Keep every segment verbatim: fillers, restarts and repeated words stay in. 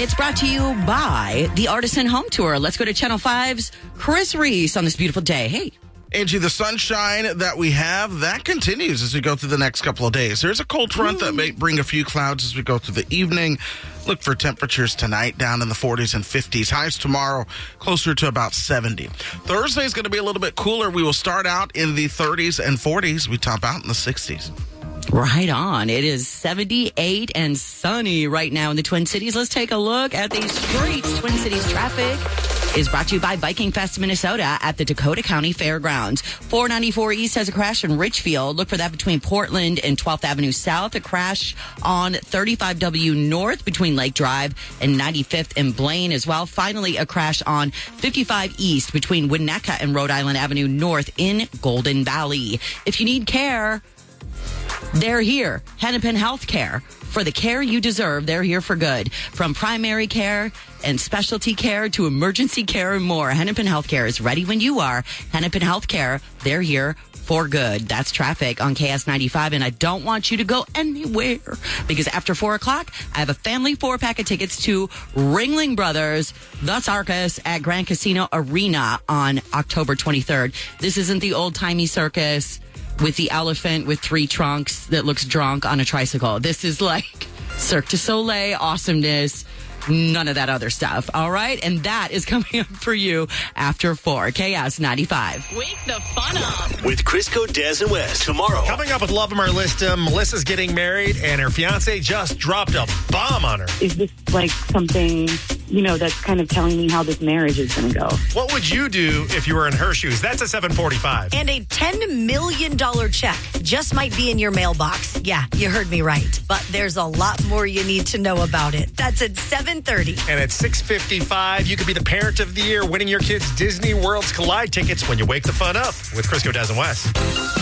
It's brought to you by the Artisan Home Tour. Let's go to Channel five's Chris Reese on this beautiful day. Hey. Angie, the sunshine that we have, that continues as we go through the next couple of days. There's a cold front that may bring a few clouds as we go through the evening. Look for temperatures tonight down in the forties and fifties. Highs tomorrow closer to about seventy. Thursday is going to be a little bit cooler. We will start out in the thirties and forties. We top out in the sixties. Right on. It is seventy-eight and sunny right now in the Twin Cities. Let's take a look at these streets. Twin Cities traffic is brought to you by Viking Fest, Minnesota at the Dakota County Fairgrounds. four ninety-four East has a crash in Richfield. Look for that between Portland and twelfth Avenue South. A crash on thirty-five W North between Lake Drive and ninety-fifth and Blaine as well. Finally, a crash on fifty-five East between Winnetka and Rhode Island Avenue North in Golden Valley. If you need care, they're here. Hennepin Healthcare. For the care you deserve, they're here for good. From primary care and specialty care to emergency care and more, Hennepin Healthcare is ready when you are. Hennepin Healthcare, they're here for good. That's traffic on K S ninety-five, and I don't want you to go anywhere because after four o'clock, I have a family four-pack of tickets to Ringling Brothers, The Circus at Grand Casino Arena on October twenty-third. This isn't the old-timey circus with the elephant with three trunks that looks drunk on a tricycle. This is like Cirque du Soleil awesomeness. None of that other stuff. All right. And that is coming up for you after four. K S ninety-five. Wake the fun up with Crisco, Des, and West tomorrow. Coming up with Love 'Em or List 'Em, Melissa's getting married and her fiance just dropped a bomb on her. Is this like something, you know, that's kind of telling me how this marriage is going to go? What would you do if you were in her shoes? That's a seven forty-five. And a ten million dollars check just might be in your mailbox. Yeah, you heard me right. But there's a lot more you need to know about it. That's at seven thirty. And at six fifty-five, you could be the parent of the year winning your kids' Disney World's Collide tickets when you wake the fun up with Crisco, Des, and West.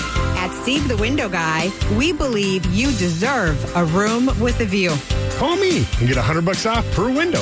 At Steve the Window Guy, we believe you deserve a room with a view. Call me and get one hundred bucks off per window.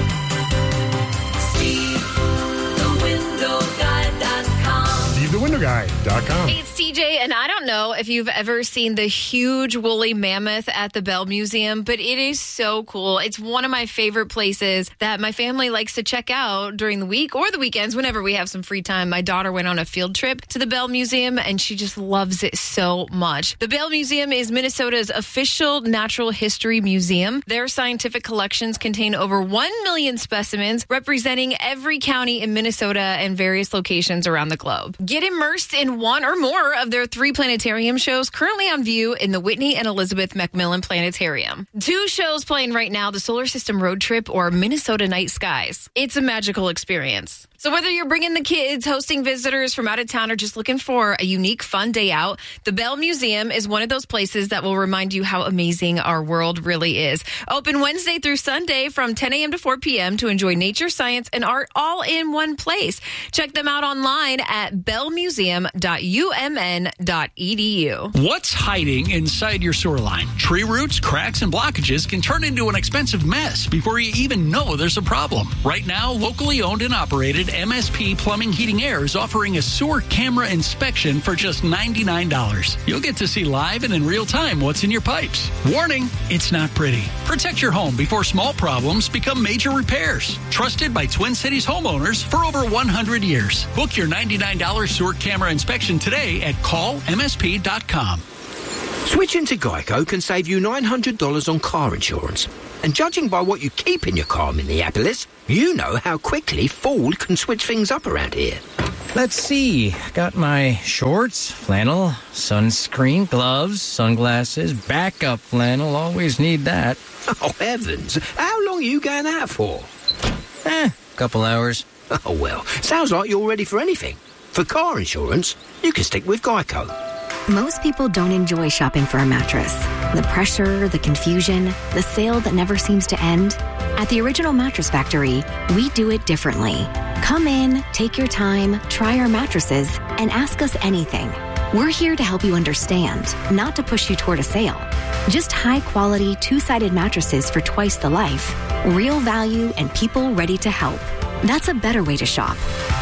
Steve the Window Guy dot com. Steve the Window Guy dot com. Hey, it's T J, and I don't know if you've ever seen the huge woolly mammoth at the Bell Museum, but it is so cool. It's one of my favorite places that my family likes to check out during the week or the weekends whenever we have some free time. My daughter went on a field trip to the Bell Museum, and she just loves it so much. The Bell Museum is Minnesota's official natural history museum. Their scientific collections contain over one million specimens representing every county in Minnesota and various locations around the globe. Get immersed in one or more of their three planetarium shows currently on view in the Whitney and Elizabeth Macmillan Planetarium. Two shows playing right now, the Solar System Road Trip or Minnesota Night Skies. It's a magical experience. So whether you're bringing the kids, hosting visitors from out of town, or just looking for a unique, fun day out, the Bell Museum is one of those places that will remind you how amazing our world really is. Open Wednesday through Sunday from ten a.m. to four p.m. to enjoy nature, science, and art all in one place. Check them out online at bell museum dot u m n dot e d u. What's hiding inside your sewer line? Tree roots, cracks, and blockages can turn into an expensive mess before you even know there's a problem. Right now, locally owned and operated M S P Plumbing Heating Air is offering a sewer camera inspection for just ninety-nine dollars. You'll get to see live and in real time what's in your pipes. Warning, it's not pretty. Protect your home before small problems become major repairs. Trusted by Twin Cities homeowners for over one hundred years. Book your ninety-nine dollars sewer camera inspection today at call m s p dot com. Switching to Geico can save you nine hundred dollars on car insurance. And judging by what you keep in your car, Minneapolis, you know how quickly Ford can switch things up around here. Let's see. Got my shorts, flannel, sunscreen, gloves, sunglasses, backup flannel. Always need that. Oh, heavens. How long are you going out for? Eh, couple hours. Oh, well, sounds like you're ready for anything. For car insurance, you can stick with Geico. Most people don't enjoy shopping for a mattress. The pressure, the confusion, the sale that never seems to end. At the Original Mattress Factory, we do it differently. Come in, take your time, try our mattresses, and ask us anything. We're here to help you understand, not to push you toward a sale. Just high-quality, two-sided mattresses for twice the life. Real value and people ready to help. That's a better way to shop.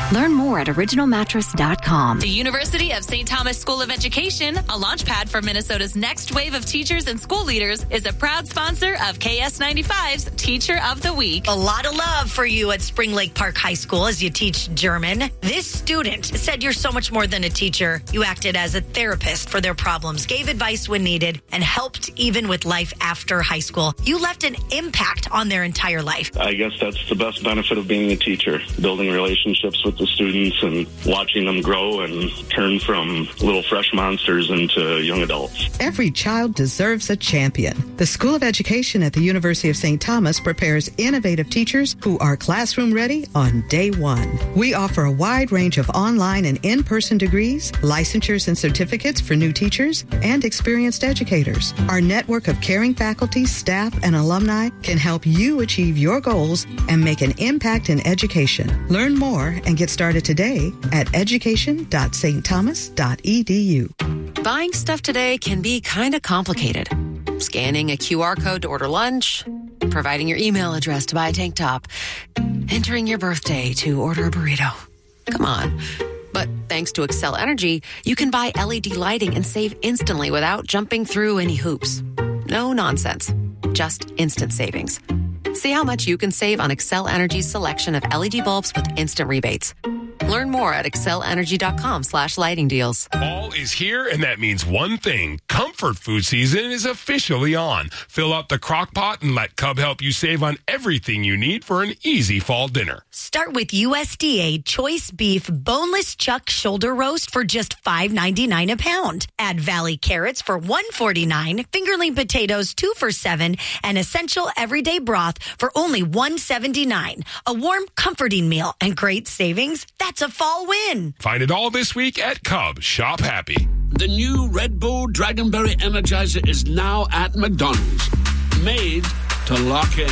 Learn more at original mattress dot com. The University of Saint Thomas School of Education, a launchpad for Minnesota's next wave of teachers and school leaders, is a proud sponsor of K S ninety-five's Teacher of the Week. A lot of love for you at Spring Lake Park High School as you teach German. This student said you're so much more than a teacher. You acted as a therapist for their problems, gave advice when needed, and helped even with life after high school. You left an impact on their entire life. I guess that's the best benefit of being a teacher, building relationships with the students and watching them grow and turn from little fresh monsters into young adults. Every child deserves a champion. The School of Education at the University of Saint Thomas prepares innovative teachers who are classroom ready on day one. We offer a wide range of online and in-person degrees, licensures and certificates for new teachers, and experienced educators. Our network of caring faculty, staff, and alumni can help you achieve your goals and make an impact in education. Learn more and get started today at education dot s t thomas dot e d u. Buying stuff today can be kind of complicated. Scanning a Q R code to order lunch, providing your email address to buy a tank top, entering your birthday to order a burrito. Come on. But thanks to Xcel Energy, you can buy L E D lighting and save instantly without jumping through any hoops. No nonsense. Just instant savings. See how much you can save on Xcel Energy's selection of L E D bulbs with instant rebates. Learn more at xcel energy dot com slash lighting deals. Fall is here, and that means one thing. Comfort food season is officially on. Fill up the crock pot and let Cub help you save on everything you need for an easy fall dinner. Start with U S D A Choice Beef Boneless Chuck Shoulder Roast for just five ninety-nine a pound. Add Valley Carrots for one forty-nine, fingerling potatoes two for seven, and Essential Everyday Broth for only one seventy-nine. A warm, comforting meal and great savings. That's a fall win. Find it all this week at Cub. Shop happy. The new Red Bull Dragonberry Energizer is now at McDonald's. Made to lock in.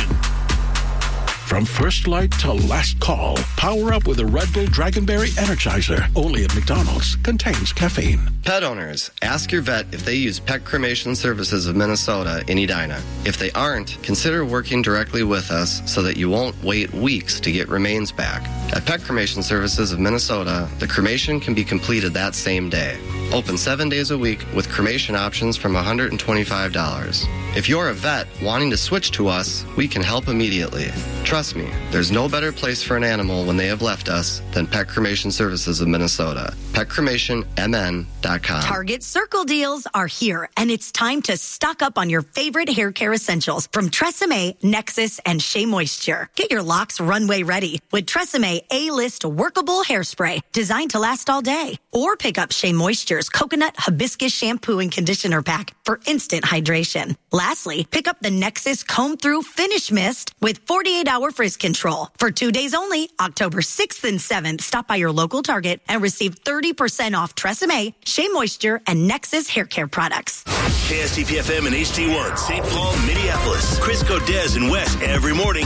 From first light to last call, power up with a Red Bull Dragonberry Energizer. Only at McDonald's. Contains caffeine. Pet owners, ask your vet if they use Pet Cremation Services of Minnesota in Edina. If they aren't, consider working directly with us so that you won't wait weeks to get remains back. At Pet Cremation Services of Minnesota, the cremation can be completed that same day. Open seven days a week with cremation options from one hundred twenty-five dollars. If you're a vet wanting to switch to us, we can help immediately. Trust me, there's no better place for an animal when they have left us than Pet Cremation Services of Minnesota. pet cremation m n dot com. Target Circle deals are here, and it's time to stock up on your favorite hair care essentials from Tresemme, Nexus, and Shea Moisture. Get your locks runway ready with Tresemme A-List Workable Hairspray designed to last all day. Or pick up Shea Moisture's Coconut Hibiscus Shampoo and Conditioner Pack for instant hydration. Lastly, pick up the Nexus Comb Through Finish Mist with forty-eight hour frizz control. For two days only, October sixth and seventh, stop by your local Target and receive thirty percent off Tresemme, Shea Moisture, and Nexus hair care products. K S T P F M and H D one, Saint Paul, Minneapolis. Chris Godez and Wes every morning